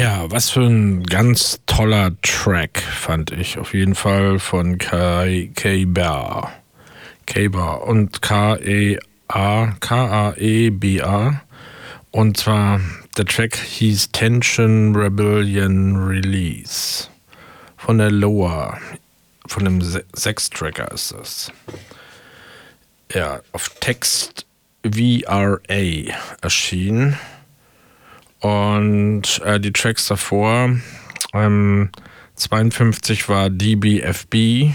Ja, was für ein ganz toller Track, fand ich. Auf jeden Fall von K-Bar. K-Bar und K-A-E-B-A. Und zwar, der Track hieß Tension Rebellion Release. Von der Loa. Von dem Sechstracker ist das. Ja, auf Text VRA erschienen. Und die Tracks davor, 52 war DBFB,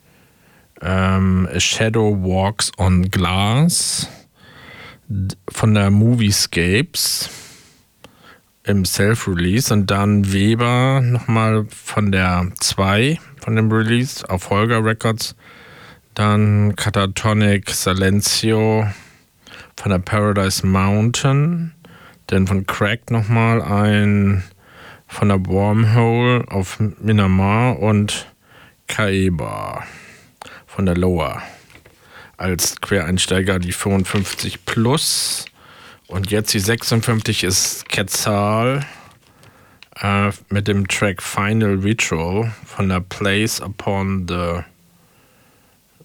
A Shadow Walks on Glass von der Moviescapes im Self-Release und dann Weber nochmal von der 2 von dem Release auf Holger Records, dann Catatonic Silencio von der Paradise Mountain, dann von Crack nochmal ein von der Wormhole auf Minamar und Kaeba von der Loa. Als Quereinsteiger die 55 plus und jetzt die 56 ist Quetzal mit dem Track Final Ritual von der Place Upon the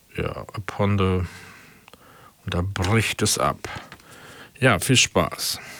und da bricht es ab. Ja, viel Spaß.